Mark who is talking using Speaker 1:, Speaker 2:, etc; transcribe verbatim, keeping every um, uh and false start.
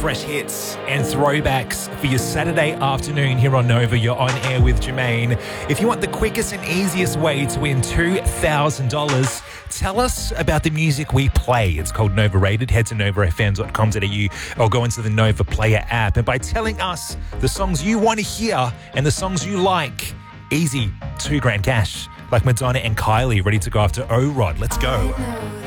Speaker 1: fresh hits and throwbacks for your Saturday afternoon here on Nova. You're on air with Jermaine. If you want the quickest and easiest way to win two thousand dollars, tell us about the music we play. It's called Nova Rated. Head to nova f m dot com dot a u or go into the Nova Player app. And by telling us the songs you want to hear and the songs you like, easy, two grand cash. Like Madonna and Kylie ready to go after O-Rod. Let's go.